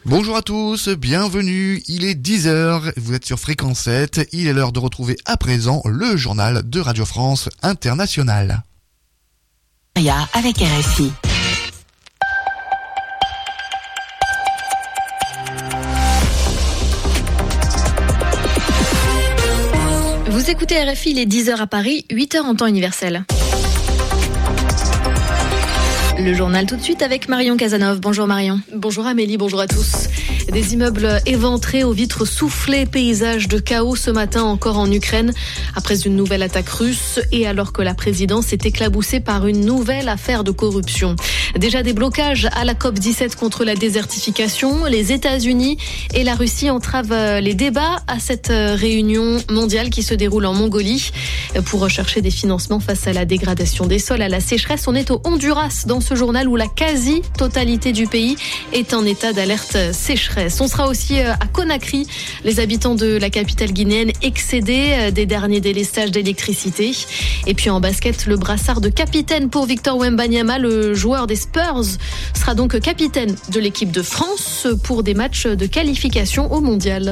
Bonjour à tous, bienvenue, il est 10h, vous êtes sur Fréquence 7, il est l'heure de retrouver à présent le journal de Radio France Internationale. Avec RFI. Vous écoutez RFI, il est 10h à Paris, 8h en temps universel. Le journal tout de suite avec Marion Casanov. Bonjour Marion. Bonjour Amélie, bonjour à tous. Des immeubles éventrés aux vitres soufflées, paysage de chaos ce matin encore en Ukraine après une nouvelle attaque russe et alors que la présidence est éclaboussée par une nouvelle affaire de corruption. Déjà des blocages à la COP17 contre la désertification. Les États-Unis et la Russie entravent les débats à cette réunion mondiale qui se déroule en Mongolie pour rechercher des financements face à la dégradation des sols, à la sécheresse. On est au Honduras dans ce journal où la quasi-totalité du pays est en état d'alerte sécheresse. On sera aussi à Conakry, les habitants de la capitale guinéenne excédés des derniers délestages d'électricité. Et puis en basket, le brassard de capitaine pour Victor Wembanyama, le joueur des Spurs, sera donc capitaine de l'équipe de France pour des matchs de qualification au mondial.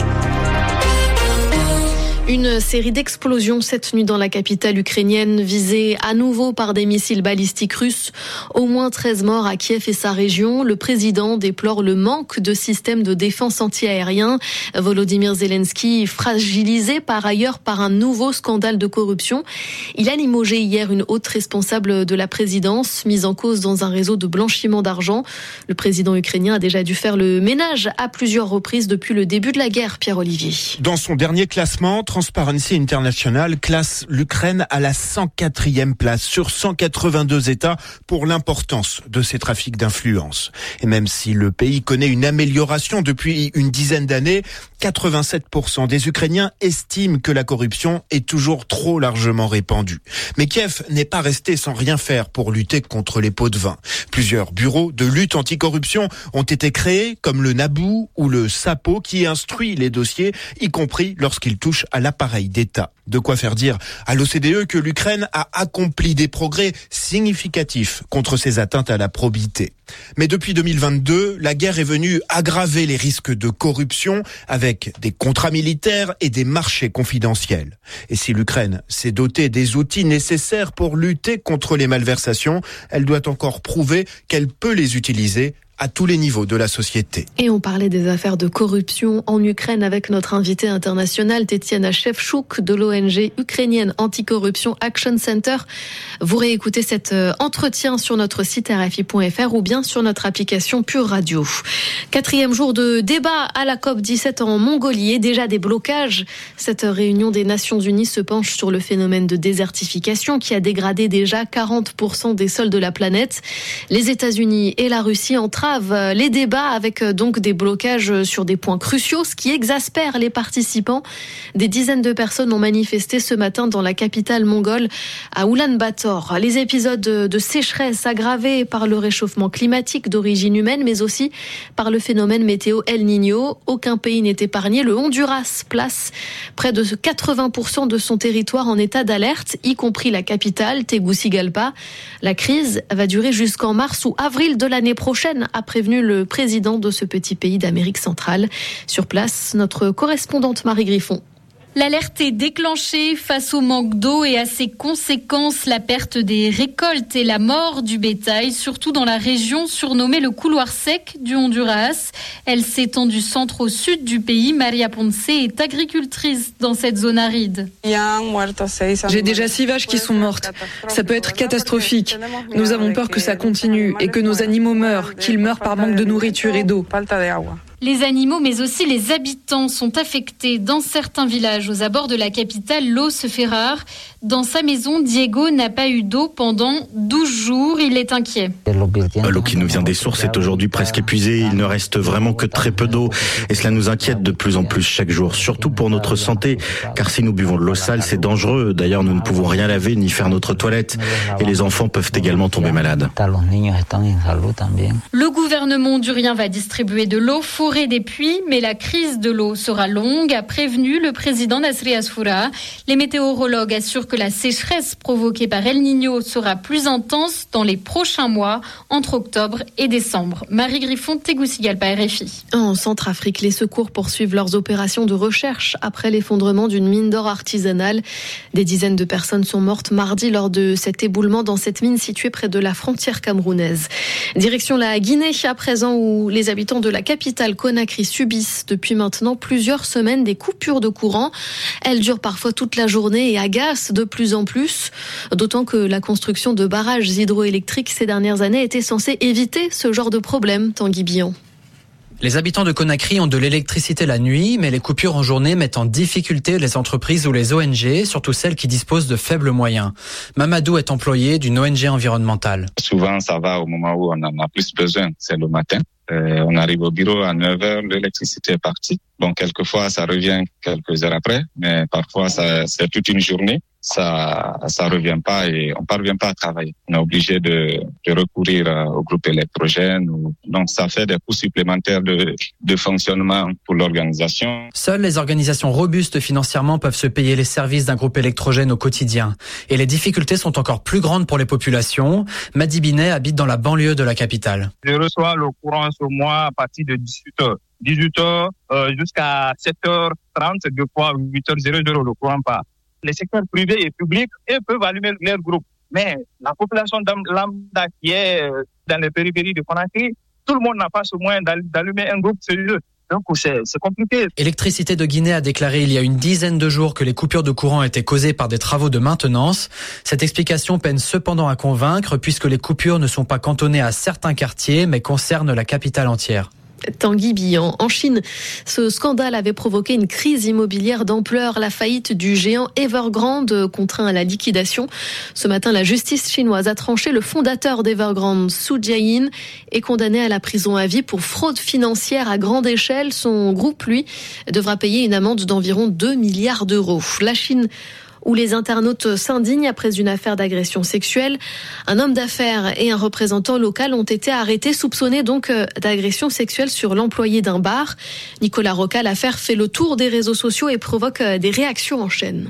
Une série d'explosions cette nuit dans la capitale ukrainienne, visée à nouveau par des missiles balistiques russes. Au moins 13 morts à Kiev et sa région. Le président déplore le manque de systèmes de défense anti-aérien. Volodymyr Zelensky, fragilisé par ailleurs par un nouveau scandale de corruption. Il a limogé hier une haute responsable de la présidence, mise en cause dans un réseau de blanchiment d'argent. Le président ukrainien a déjà dû faire le ménage à plusieurs reprises depuis le début de la guerre, Pierre-Olivier. Dans son dernier classement, Transparency International classe l'Ukraine à la 104e place sur 182 États pour l'importance de ces trafics d'influence. Et même si le pays connaît une amélioration depuis une dizaine d'années, 87% des Ukrainiens estiment que la corruption est toujours trop largement répandue. Mais Kiev n'est pas resté sans rien faire pour lutter contre les pots de vin. Plusieurs bureaux de lutte anticorruption ont été créés, comme le NABU ou le SAPO, qui instruit les dossiers, y compris lorsqu'ils touchent à l'appareil d'État. De quoi faire dire à l'OCDE que l'Ukraine a accompli des progrès significatifs contre ces atteintes à la probité. Mais depuis 2022, la guerre est venue aggraver les risques de corruption avec des contrats militaires et des marchés confidentiels. Et si l'Ukraine s'est dotée des outils nécessaires pour lutter contre les malversations, elle doit encore prouver qu'elle peut les utiliser à tous les niveaux de la société. Et on parlait des affaires de corruption en Ukraine avec notre invité international, Tetiana Shevchuk de l'ONG ukrainienne Anticorruption Action Center. Vous réécoutez cet entretien sur notre site rfi.fr ou bien sur notre application Pure Radio. 4e jour de débat à la COP17 en Mongolie et déjà des blocages. Cette réunion des Nations Unies se penche sur le phénomène de désertification qui a dégradé déjà 40% des sols de la planète. Les États-Unis et la Russie entravent les débats avec donc des blocages sur des points cruciaux, ce qui exaspère les participants. Des dizaines de personnes ont manifesté ce matin dans la capitale mongole, à Oulan-Bator. Les épisodes de sécheresse aggravés par le réchauffement climatique d'origine humaine, mais aussi par le phénomène météo El Niño. Aucun pays n'est épargné. Le Honduras place près de 80% de son territoire en état d'alerte, y compris la capitale, Tegucigalpa. La crise va durer jusqu'en mars ou avril de l'année prochaine, a prévenu le président de ce petit pays d'Amérique centrale. Sur place, notre correspondante Marie Griffon. L'alerte est déclenchée face au manque d'eau et à ses conséquences, la perte des récoltes et la mort du bétail, surtout dans la région surnommée le couloir sec du Honduras. Elle s'étend du centre au sud du pays. Maria Ponce est agricultrice dans cette zone aride. J'ai déjà 6 vaches qui sont mortes. Ça peut être catastrophique. Nous avons peur que ça continue et que nos animaux meurent, qu'ils meurent par manque de nourriture et d'eau. Les animaux, mais aussi les habitants, sont affectés. Dans certains villages aux abords de la capitale, l'eau se fait rare. Dans sa maison, Diego n'a pas eu d'eau pendant 12 jours. Il est inquiet. L'eau qui nous vient des sources est aujourd'hui presque épuisée. Il ne reste vraiment que très peu d'eau. Et cela nous inquiète de plus en plus chaque jour, surtout pour notre santé. Car si nous buvons de l'eau sale, c'est dangereux. D'ailleurs, nous ne pouvons rien laver ni faire notre toilette. Et les enfants peuvent également tomber malades. Le gouvernement hondurien va distribuer de l'eau. forer des puits, mais la crise de l'eau sera longue, a prévenu le président Nasri Asfoura. Les météorologues assurent que la sécheresse provoquée par El Niño sera plus intense dans les prochains mois, entre octobre et décembre. Marie Griffon, Tegucigalpa, RFI. En Centrafrique, les secours poursuivent leurs opérations de recherche après l'effondrement d'une mine d'or artisanale. Des dizaines de personnes sont mortes mardi lors de cet éboulement dans cette mine située près de la frontière camerounaise. Direction la Guinée à présent, où les habitants de la capitale Conakry subissent depuis maintenant plusieurs semaines des coupures de courant. Elles durent parfois toute la journée et agacent de plus en plus, d'autant que la construction de barrages hydroélectriques ces dernières années était censée éviter ce genre de problème. Tanguy Billon. Les habitants de Conakry ont de l'électricité la nuit, mais les coupures en journée mettent en difficulté les entreprises ou les ONG, surtout celles qui disposent de faibles moyens. Mamadou est employé d'une ONG environnementale. Souvent, ça va au moment où on en a plus besoin, c'est le matin. On arrive au bureau à 9h, l'électricité est partie. Bon, quelquefois, ça revient quelques heures après, mais parfois, c'est toute une journée. Ça revient pas et on parvient pas à travailler. On est obligé de recourir au groupe électrogène. Donc, ça fait des coûts supplémentaires de fonctionnement pour l'organisation. Seules les organisations robustes financièrement peuvent se payer les services d'un groupe électrogène au quotidien. Et les difficultés sont encore plus grandes pour les populations. Madi Binet habite dans la banlieue de la capitale. Je reçois le courant ce mois à partir de 18h. 18h jusqu'à 7h30, deux fois 8h00, le courant part. Les secteurs privés et publics, eux, peuvent allumer leur groupe. Mais la population lambda qui est dans les périphéries de Conakry, tout le monde n'a pas ce moyen d'allumer un groupe chez eux. Donc c'est compliqué. Électricité de Guinée a déclaré il y a une dizaine de jours que les coupures de courant étaient causées par des travaux de maintenance. Cette explication peine cependant à convaincre puisque les coupures ne sont pas cantonnées à certains quartiers mais concernent la capitale entière. Tanguy Billon. En Chine, ce scandale avait provoqué une crise immobilière d'ampleur. La faillite du géant Evergrande contraint à la liquidation. Ce matin, la justice chinoise a tranché. Le fondateur d'Evergrande, Su Jiayin, est condamné à la prison à vie pour fraude financière à grande échelle. Son groupe, lui, devra payer une amende d'environ 2 milliards d'euros. La Chine, où les internautes s'indignent après une affaire d'agression sexuelle. Un homme d'affaires et un représentant local ont été arrêtés, soupçonnés donc d'agression sexuelle sur l'employé d'un bar. Nicolas Roca, l'affaire fait le tour des réseaux sociaux et provoque des réactions en chaîne.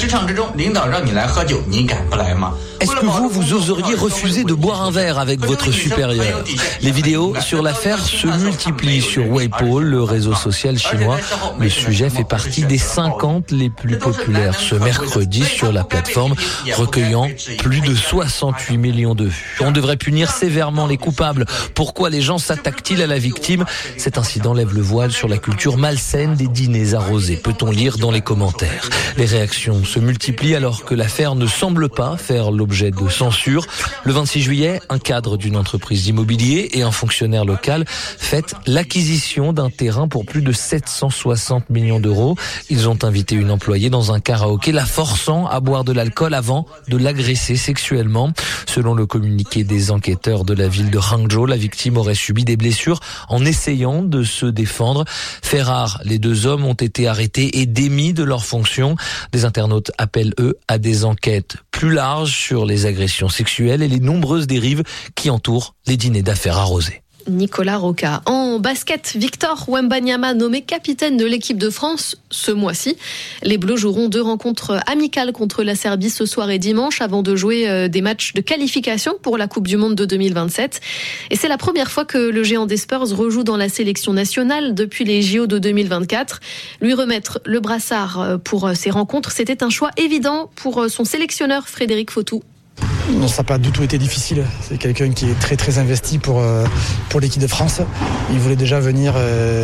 Est-ce que vous oseriez refuser de boire un verre avec votre supérieur ? Les vidéos sur l'affaire se multiplient sur Weibo, le réseau social chinois. Le sujet fait partie des 50 les plus populaires ce mercredi sur la plateforme, recueillant plus de 68 millions de vues. On devrait punir sévèrement les coupables. Pourquoi les gens s'attaquent-ils à la victime ? Cet incident lève le voile sur la culture malsaine des dîners arrosés, peut-on lire dans les commentaires. Les réactions se multiplient alors que l'affaire ne semble pas faire l'objet de censure. Le 26 juillet, un cadre d'une entreprise d'immobilier et un fonctionnaire local fêtent l'acquisition d'un terrain pour plus de 760 millions d'euros. Ils ont invité une employée dans un karaoké, la forçant à boire de l'alcool avant de l'agresser sexuellement. Selon le communiqué des enquêteurs de la ville de Hangzhou, la victime aurait subi des blessures en essayant de se défendre. Fait rare, les deux hommes ont été arrêtés et démis de leurs fonctions. Des internautes appellent, eux, à des enquêtes plus larges sur les agressions sexuelles et les nombreuses dérives qui entourent les dîners d'affaires arrosés. Nicolas Roca. En basket, Victor Wembanyama nommé capitaine de l'équipe de France ce mois-ci. Les Bleus joueront 2 rencontres amicales contre la Serbie ce soir et dimanche avant de jouer des matchs de qualification pour la Coupe du Monde de 2027. Et c'est la première fois que le géant des Spurs rejoue dans la sélection nationale depuis les JO de 2024. Lui remettre le brassard pour ces rencontres, c'était un choix évident pour son sélectionneur Frédéric Fautou. Non, ça n'a pas du tout été difficile. C'est quelqu'un qui est très très investi pour l'équipe de France. Il voulait déjà venir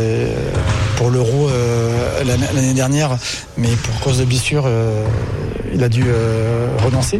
pour l'Euro l'année dernière, mais pour cause de blessure, il a dû renoncer.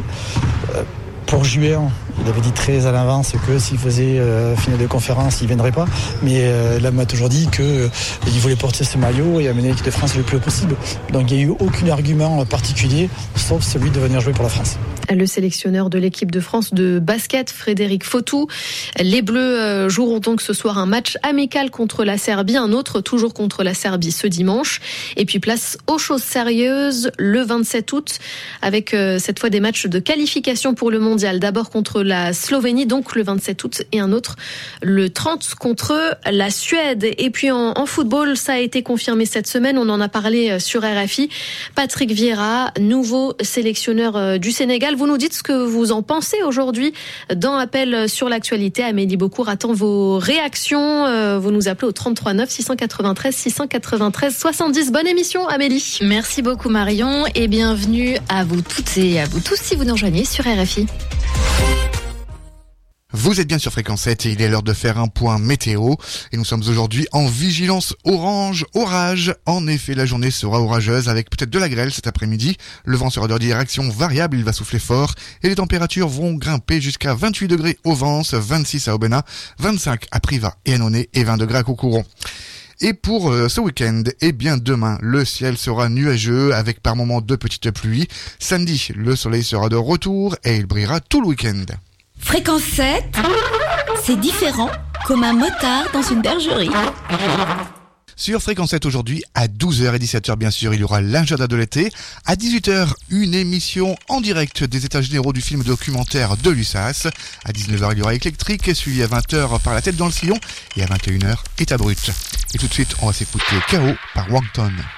Pour juin, il avait dit très à l'avance que s'il faisait finale de conférence, il ne viendrait pas. Mais là, il m'a toujours dit qu'il voulait porter ce maillot et amener l'équipe de France le plus haut possible. Donc il n'y a eu aucun argument particulier, sauf celui de venir jouer pour la France. Le sélectionneur de l'équipe de France de basket, Frédéric Fautou. Les Bleus joueront donc ce soir un match amical contre la Serbie, un autre toujours contre la Serbie ce dimanche. Et puis place aux choses sérieuses le 27 août avec cette fois des matchs de qualification pour le mondial. D'abord contre la Slovénie, donc le 27 août, et un autre le 30 contre la Suède. Et puis en football, ça a été confirmé cette semaine, on en a parlé sur RFI. Patrick Vieira, nouveau sélectionneur du Sénégal. Vous nous dites ce que vous en pensez aujourd'hui dans Appel sur l'actualité. Amélie Beaucourt attend vos réactions. Vous nous appelez au 33 9 693 693 70. Bonne émission, Amélie. Merci beaucoup Marion et bienvenue à vous toutes et à vous tous si vous nous rejoignez sur RFI. Vous êtes bien sur Fréquence 7 et il est l'heure de faire un point météo. Et nous sommes aujourd'hui en vigilance orange, orage. En effet, la journée sera orageuse avec peut-être de la grêle cet après-midi. Le vent sera de direction variable, il va souffler fort. Et les températures vont grimper jusqu'à 28 degrés au Vence, 26 à Aubenas, 25 à Privas et à Nonnet et 20 degrés à Coucouron. Et pour ce week-end, eh bien demain, le ciel sera nuageux avec par moments de petites pluies. Samedi, le soleil sera de retour et il brillera tout le week-end. Fréquence 7, c'est différent, comme un motard dans une bergerie. Sur Fréquence 7 aujourd'hui, à 12h et 17h bien sûr, il y aura l'agenda de l'été. À 18h, une émission en direct des états généraux du film documentaire de l'USAS. À 19h, il y aura Éclectrique, suivi à 20h par La Tête dans le Sillon. Et à 21h, État Brut. Et tout de suite, on va s'écouter KO par Wangton.